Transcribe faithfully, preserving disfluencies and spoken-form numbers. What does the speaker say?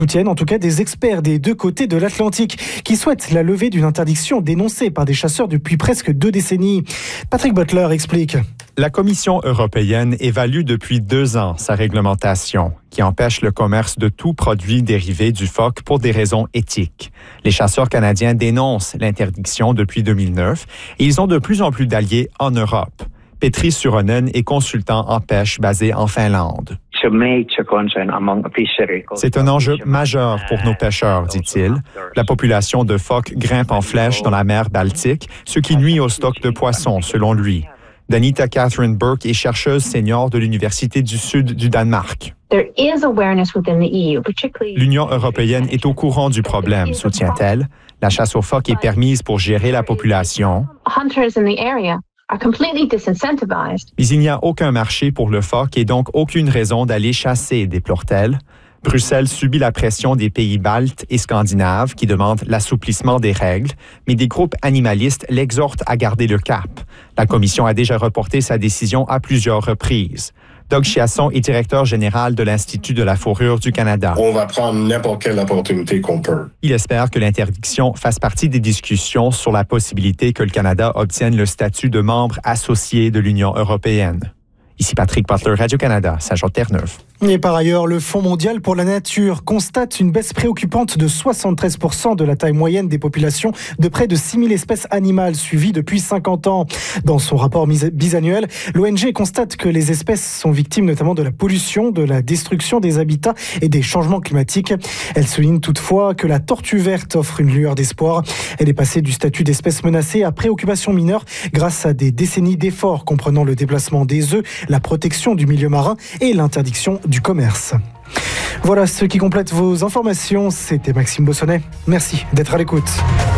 soutiennent en tout cas des experts des deux côtés de l'Atlantique qui souhaitent la levée d'une interdiction dénoncée par des chasseurs depuis presque deux décennies. Patrick Butler explique. La Commission européenne évalue depuis deux ans sa réglementation qui empêche le commerce de tout produit dérivé du phoque pour des raisons éthiques. Les chasseurs canadiens dénoncent l'interdiction depuis deux mille neuf et ils ont de plus en plus d'alliés en Europe. Petri Suronen est consultant en pêche basé en Finlande. C'est un enjeu majeur pour nos pêcheurs, dit-il. La population de phoques grimpe en flèche dans la mer Baltique, ce qui nuit au stock de poissons, selon lui. Danita Catherine Burke est chercheuse senior de l'Université du Sud du Danemark. L'Union européenne est au courant du problème, soutient-elle. La chasse aux phoques est permise pour gérer la population. Mais il n'y a aucun marché pour le phoque et donc aucune raison d'aller chasser, déplore-t-elle. Bruxelles subit la pression des pays baltes et scandinaves qui demandent l'assouplissement des règles, mais des groupes animalistes l'exhortent à garder le cap. La Commission a déjà reporté sa décision à plusieurs reprises. Doug Chiasson est directeur général de l'Institut de la fourrure du Canada. On va prendre n'importe quelle opportunité qu'on peut. Il espère que l'interdiction fasse partie des discussions sur la possibilité que le Canada obtienne le statut de membre associé de l'Union européenne. Ici Patrick Butler, Radio-Canada, Saint-Jean-Terre-Neuve. Et par ailleurs, le Fonds mondial pour la nature constate une baisse préoccupante de soixante-treize pour cent de la taille moyenne des populations de près de six mille espèces animales suivies depuis cinquante ans. Dans son rapport bisannuel, l'O N G constate que les espèces sont victimes notamment de la pollution, de la destruction des habitats et des changements climatiques. Elle souligne toutefois que la tortue verte offre une lueur d'espoir. Elle est passée du statut d'espèce menacée à préoccupation mineure grâce à des décennies d'efforts comprenant le déplacement des œufs, la protection du milieu marin et l'interdiction du commerce. Voilà ce qui complète vos informations. C'était Maxime Bossonnet. Merci d'être à l'écoute.